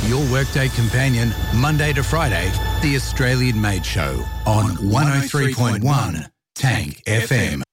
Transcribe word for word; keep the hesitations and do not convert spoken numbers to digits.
Your workday companion, Monday to Friday, The Australian Made Show on one oh three point one Tank F M.